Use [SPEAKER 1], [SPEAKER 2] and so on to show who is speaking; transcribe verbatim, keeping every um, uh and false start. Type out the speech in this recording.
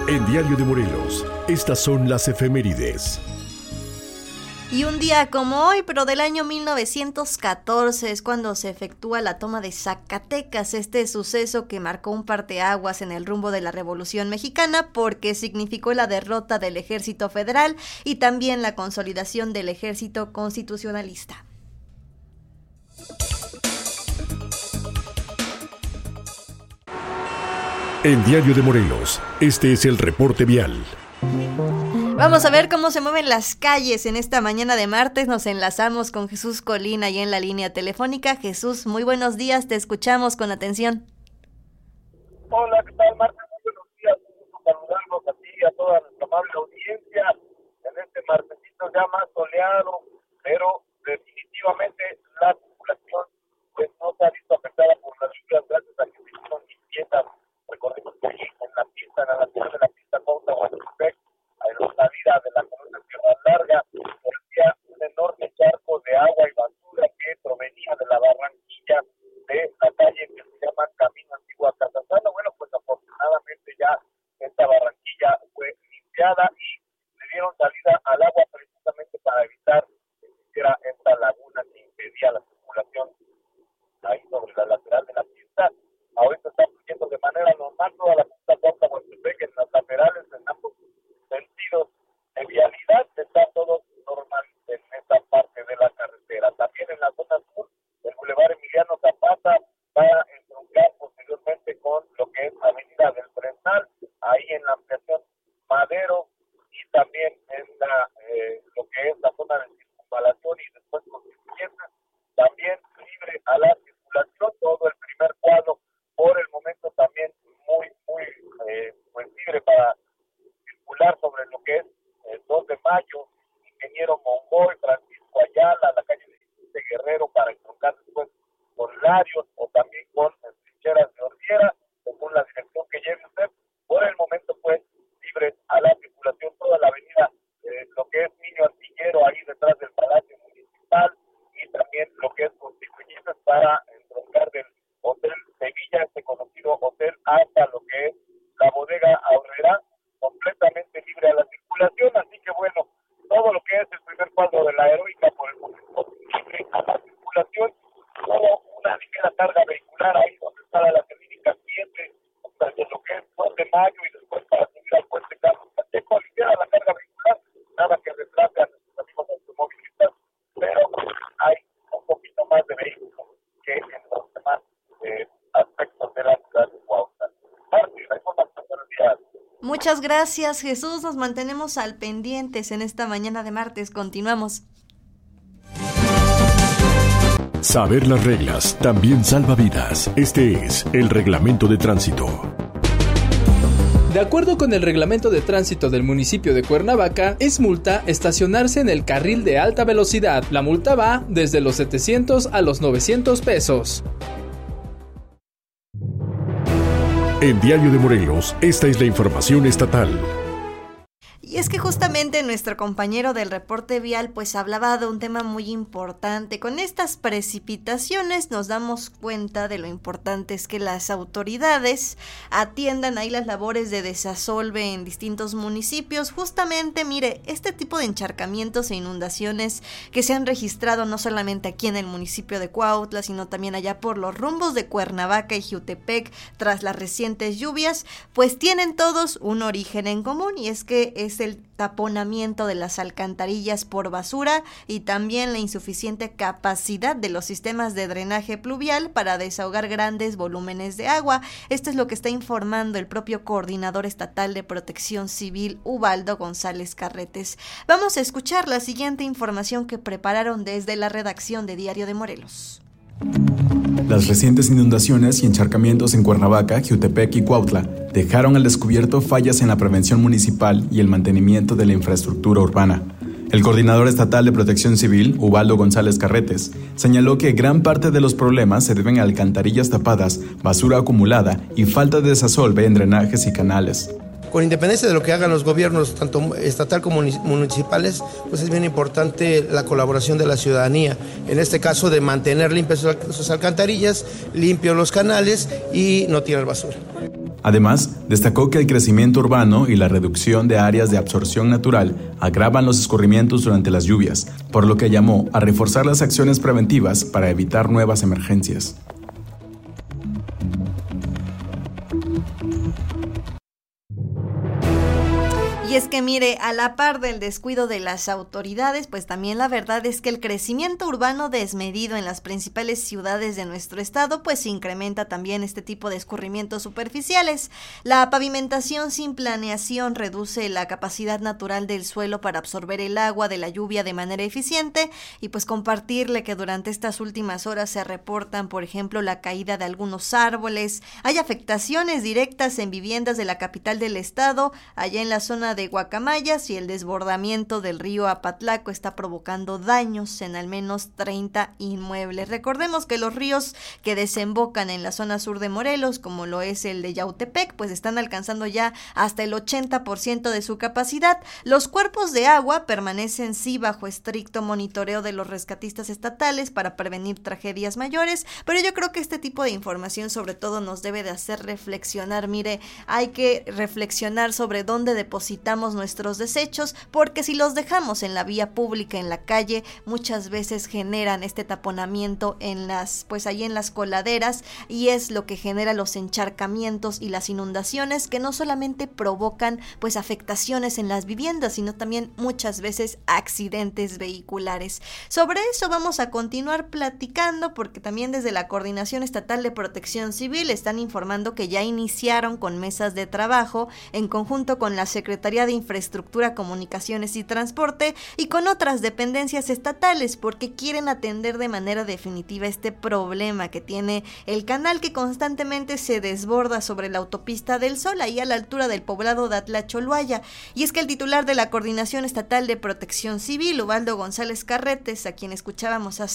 [SPEAKER 1] En Diario de Morelos, estas son las efemérides.
[SPEAKER 2] Y un día como hoy, pero del año mil novecientos catorce, es cuando se efectúa la toma de Zacatecas, este suceso que marcó un parteaguas en el rumbo de la Revolución Mexicana porque significó la derrota del Ejército Federal y también la consolidación del Ejército Constitucionalista.
[SPEAKER 1] En Diario de Morelos, este es el reporte vial.
[SPEAKER 2] Vamos a ver cómo se mueven las calles en esta mañana de martes. Nos enlazamos con Jesús Colina y en la línea telefónica. Jesús, muy buenos días, te escuchamos con atención.
[SPEAKER 3] Hola, ¿qué tal, Marta? Muy buenos días, un saludarnos a ti y a toda nuestra amable audiencia en este martesito ya más soleado, pero definitivamente la circulación pues no se ha visto afectada por las lluvias gracias a que se hicieron limpiezas. Recordemos que ahí en la pista, en la lateral de la pista Cuautla Huastepec, en la salida de la colonia Tierra Larga, había un enorme charco de agua y basura que provenía de la barranquilla de la calle que se llama Camino Antiguo a Casasano. Bueno, pues afortunadamente ya esta barranquilla fue limpiada y le dieron salida al agua precisamente para evitar que se hiciera esta laguna que impedía la circulación ahí sobre la lateral de la pista. Ahorita está fluyendo de manera normal toda la pista Cuautla Huastepec en las laterales, en ambos sentidos de vialidad, está todo normal en esta parte de la carretera. También en la zona sur, el Boulevard Emiliano Zapata va a entroncar posteriormente con lo que es Avenida del Fresnal, ahí en la ampliación Madero, y también en la eh, lo que es la zona de circunvalación y después Constituyentes, también libre a la circulación, todo el primer cuadro por el momento también muy, muy eh, pues libre para circular sobre lo que es el dos de mayo, Ingeniero Mongoy, Francisco Ayala, la calle de Guerrero para entroncar después con Larios o también con trincheras de Ordiera, según la dirección que lleve usted. Por el momento pues libre a la circulación toda la avenida, eh, lo que es Niño Artillero ahí detrás del Palacio Municipal y también lo que es Constituyentes para entroncar del Hotel Sevilla, este conocido hotel, hasta lo que es la bodega Aurrera, completamente libre a la circulación, así que bueno, todo lo que es el primer cuadro de la Heroica por el momento libre a la circulación, solo una ligera carga vehicular ahí donde está la clínica siete, desde lo que es dos de mayo y después para subir al puente Carlos Pacheco, ligera la carga vehicular, nada que retrase a nuestros amigos automovilistas, pero hay un poquito más de vehículos que en los demás eh, aspectos de la ciudad de Cuautla. Martín, la información del día.
[SPEAKER 2] Muchas gracias, Jesús. Nos mantenemos al pendientes en esta mañana de martes. Continuamos.
[SPEAKER 1] Saber las reglas también salva vidas. Este es el Reglamento de Tránsito.
[SPEAKER 4] De acuerdo con el reglamento de tránsito del municipio de Cuernavaca, es multa estacionarse en el carril de alta velocidad. La multa va desde los setecientos a los novecientos pesos.
[SPEAKER 1] En Diario de Morelos, esta es la información estatal.
[SPEAKER 2] Y es que justamente nuestro compañero del reporte vial pues hablaba de un tema muy importante. Con estas precipitaciones nos damos cuenta de lo importante es que las autoridades atiendan ahí las labores de desasolve en distintos municipios. Justamente, mire, este tipo de encharcamientos e inundaciones que se han registrado no solamente aquí en el municipio de Cuautla, sino también allá por los rumbos de Cuernavaca y Jiutepec tras las recientes lluvias, pues tienen todos un origen en común y es que es el taponamiento de las alcantarillas por basura y también la insuficiente capacidad de los sistemas de drenaje pluvial para desahogar grandes volúmenes de agua. Esto es lo que está informando el propio coordinador estatal de Protección Civil, Ubaldo González Carretes. Vamos a escuchar la siguiente información que prepararon desde la redacción de Diario de Morelos.
[SPEAKER 5] Las recientes inundaciones y encharcamientos en Cuernavaca, Jiutepec y Cuautla dejaron al descubierto fallas en la prevención municipal y el mantenimiento de la infraestructura urbana. El coordinador estatal de Protección Civil, Ubaldo González Carretes, señaló que gran parte de los problemas se deben a alcantarillas tapadas, basura acumulada y falta de desasolve en drenajes y canales.
[SPEAKER 6] Con independencia de lo que hagan los gobiernos, tanto estatal como municipales, pues es bien importante la colaboración de la ciudadanía. En este caso, de mantener limpias sus alcantarillas, limpios los canales y no tirar basura.
[SPEAKER 5] Además, destacó que el crecimiento urbano y la reducción de áreas de absorción natural agravan los escurrimientos durante las lluvias, por lo que llamó a reforzar las acciones preventivas para evitar nuevas emergencias.
[SPEAKER 2] Y es que mire, a la par del descuido de las autoridades, pues también la verdad es que el crecimiento urbano desmedido en las principales ciudades de nuestro estado, pues incrementa también este tipo de escurrimientos superficiales. La pavimentación sin planeación reduce la capacidad natural del suelo para absorber el agua de la lluvia de manera eficiente, y pues compartirle que durante estas últimas horas se reportan, por ejemplo, la caída de algunos árboles, hay afectaciones directas en viviendas de la capital del estado, allá en la zona de de Guacamayas, y el desbordamiento del río Apatlaco está provocando daños en al menos treinta inmuebles. Recordemos que los ríos que desembocan en la zona sur de Morelos, como lo es el de Yautepec, pues están alcanzando ya hasta el ochenta por ciento de su capacidad. Los cuerpos de agua permanecen sí bajo estricto monitoreo de los rescatistas estatales para prevenir tragedias mayores, pero yo creo que este tipo de información sobre todo nos debe de hacer reflexionar. Mire, hay que reflexionar sobre dónde depositar nuestros desechos, porque si los dejamos en la vía pública, en la calle, muchas veces generan este taponamiento en las, pues ahí en las coladeras, y es lo que genera los encharcamientos y las inundaciones, que no solamente provocan pues afectaciones en las viviendas, sino también muchas veces accidentes vehiculares. Sobre eso vamos a continuar platicando, porque también desde la Coordinación Estatal de Protección Civil están informando que ya iniciaron con mesas de trabajo en conjunto con la Secretaría de Infraestructura, Comunicaciones y Transporte y con otras dependencias estatales, porque quieren atender de manera definitiva este problema que tiene el canal, que constantemente se desborda sobre la autopista del Sol, ahí a la altura del poblado de Atlacholoaya. Y es que el titular de la Coordinación Estatal de Protección Civil, Ubaldo González Carretes, a quien escuchábamos hace